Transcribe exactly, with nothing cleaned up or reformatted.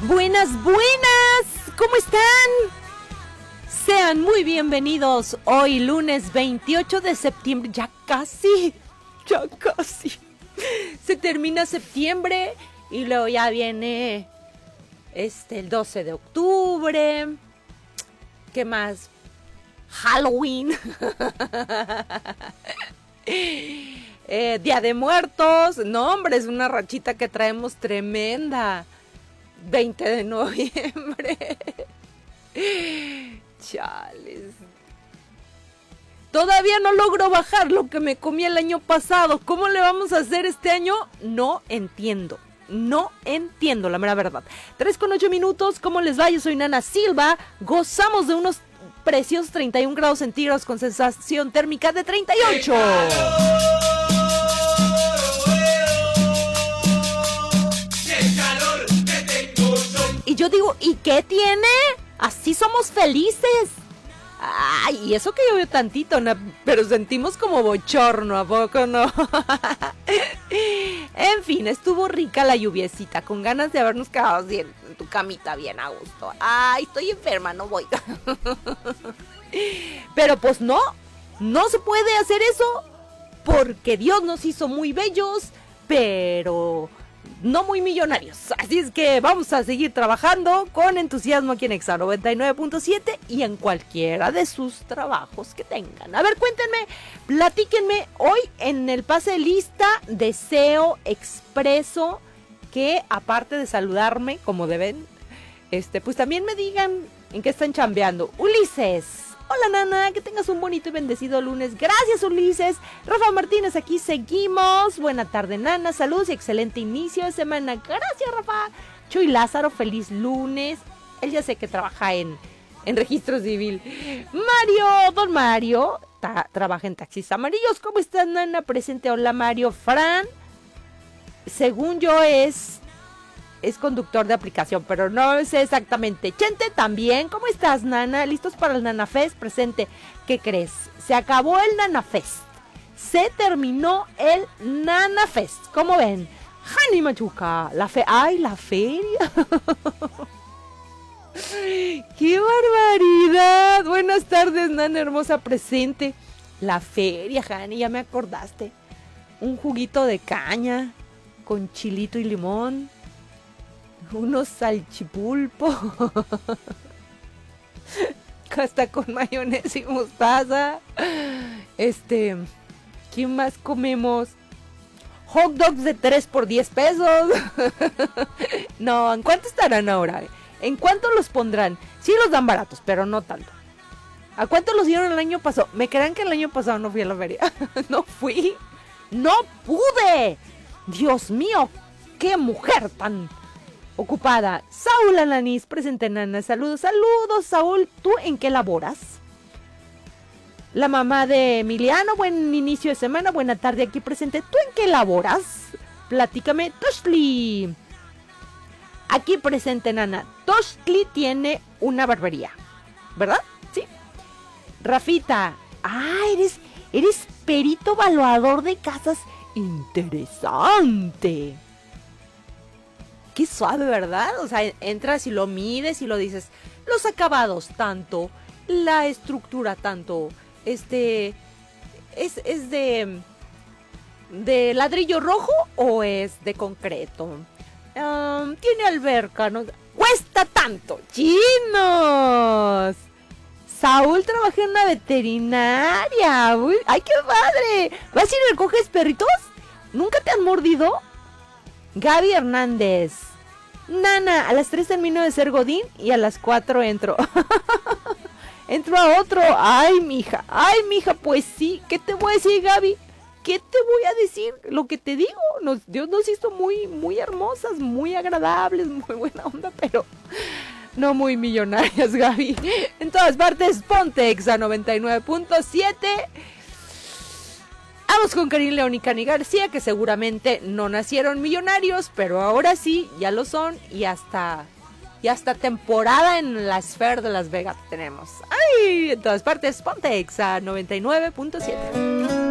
Buenas, buenas, ¿cómo están? Sean muy bienvenidos hoy lunes veintiocho de septiembre, ya casi, ya casi. Se termina septiembre y luego ya viene este el doce de octubre. ¿Qué más? Halloween. eh, Día de Muertos. No, hombre, es una rachita que traemos tremenda. veinte de noviembre. Chales. Todavía no logro bajar lo que me comí el año pasado. ¿Cómo le vamos a hacer este año? No entiendo. No entiendo, la mera verdad. tres con ocho minutos. ¿Cómo les va? Yo soy Nana Silva. Gozamos de unos preciosos treinta y un grados centígrados con sensación térmica de treinta y ocho. Y yo digo, ¿y qué tiene? Así somos felices. Ay, y eso que llovió tantito, ¿no? Pero sentimos como bochorno, ¿a poco no? En fin, estuvo rica la lluviecita, con ganas de habernos quedado así en, en tu camita bien a gusto. Ay, estoy enferma, no voy. Pero pues no, no se puede hacer eso, porque Dios nos hizo muy bellos, pero no muy millonarios. Así es que vamos a seguir trabajando con entusiasmo aquí en Exa noventa y nueve punto siete y en cualquiera de sus trabajos que tengan. A ver, cuéntenme, platíquenme hoy en el pase de lista. Deseo expreso que aparte de saludarme como deben, este, pues también me digan en qué están chambeando. Ulises. Hola, Nana, que tengas un bonito y bendecido lunes. Gracias, Ulises. Rafa Martínez, aquí seguimos. Buena tarde, Nana. Saludos y excelente inicio de semana. Gracias, Rafa. Chuy Lázaro, feliz lunes. Él ya sé que trabaja en, en registro civil. Mario, don Mario, ta, trabaja en Taxis Amarillos. ¿Cómo estás, Nana? Presente, hola, Mario. Fran, según yo es... es conductor de aplicación, pero no sé exactamente. Chente también, ¿cómo estás, Nana? ¿Listos para el Nana Fest? Presente. ¿Qué crees? Se acabó el Nana Fest. Se terminó el Nana Fest. ¿Cómo ven? Jani Machuca, la fe... ¡ay, la feria! ¡Qué barbaridad! Buenas tardes, Nana hermosa, presente. La feria, Jani, ya me acordaste. Un juguito de caña con chilito y limón. Unos salchipulpo. Hasta con mayonesa y mostaza. Este, ¿qué más comemos? Hot dogs de tres por diez pesos. No, ¿en cuánto estarán ahora? ¿En cuánto los pondrán? Sí los dan baratos, pero no tanto. ¿A cuánto los dieron el año pasado? ¿Me crean que el año pasado no fui a la feria? No fui. No pude. Dios mío, qué mujer tan ocupada. Saúl Alanis, presente, Nana. Saludos, saludos, Saúl. ¿Tú en qué laboras? La mamá de Emiliano, buen inicio de semana, buena tarde aquí presente. ¿Tú en qué laboras? Platícame. Toshli. Aquí presente, Nana. Toshli tiene una barbería, ¿verdad? Sí. Rafita. Ah, eres, eres perito evaluador de casas. Interesante. Qué suave, ¿verdad? O sea, entras y lo mides y lo dices. Los acabados tanto, la estructura tanto, este, ¿es, es de, de ladrillo rojo o es de concreto? Um, tiene alberca, ¿no? ¡Cuesta tanto! ¡Chinos! Saúl trabaja en una veterinaria. Uy, ¡ay, qué padre! ¿Vas y recoges perritos? ¿Nunca te han mordido? Gaby Hernández. Nana, a las tres termino de ser godín y a las cuatro entro. Entro a otro. Ay, mija. Ay, mija, pues sí. ¿Qué te voy a decir, Gaby? ¿Qué te voy a decir? Lo que te digo. Nos, Dios nos hizo muy, muy hermosas, muy agradables, muy buena onda, pero no muy millonarias, Gaby. En todas partes, ponte Exa noventa y nueve punto siete. Vamos con Karim León y Cani García, que seguramente no nacieron millonarios, pero ahora sí, ya lo son, y hasta, y hasta temporada en la esfera de Las Vegas tenemos. ¡Ay! En todas partes, ponte Exa noventa y nueve punto siete.